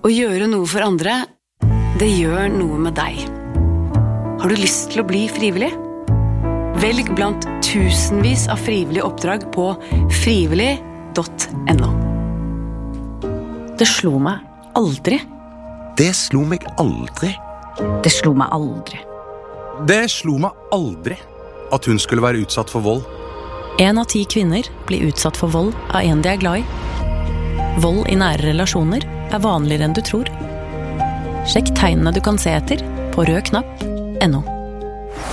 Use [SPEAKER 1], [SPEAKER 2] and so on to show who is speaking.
[SPEAKER 1] Å gjøre noe for andre, det gjør noe med deg. Har du lyst til å bli frivillig? Velg blant tusenvis av frivillige oppdrag på frivillig.no.
[SPEAKER 2] Det slo meg aldri.
[SPEAKER 3] Det slo meg aldri.
[SPEAKER 2] Det slo meg aldri.
[SPEAKER 4] Det slo meg aldri at hun skulle være utsatt for vold.
[SPEAKER 2] 1 av 10 kvinner blir utsatt for vold av en de er glad i. Vold i nære relasjoner er vanligere enn du tror. Sjekk tegnene du kan se etter på rødknapp.no.